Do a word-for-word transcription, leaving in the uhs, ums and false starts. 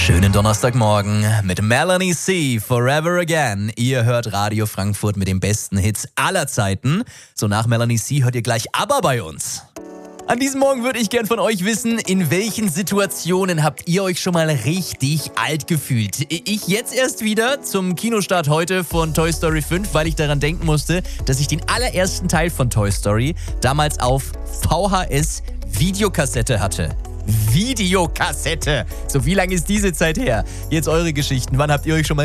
Schönen Donnerstagmorgen mit Melanie C. Forever Again. Ihr hört Radio Frankfurt mit den besten Hits aller Zeiten. So nach Melanie C. hört ihr gleich ABBA bei uns. An diesem Morgen würde ich gern von euch wissen, in welchen Situationen habt ihr euch schon mal richtig alt gefühlt? Ich jetzt erst wieder zum Kinostart heute von Toy Story fünf, weil ich daran denken musste, dass ich den allerersten Teil von Toy Story damals auf V H S-Videokassette hatte. Videokassette! So, wie lange ist diese Zeit her? Jetzt eure Geschichten. Wann habt ihr euch schon mal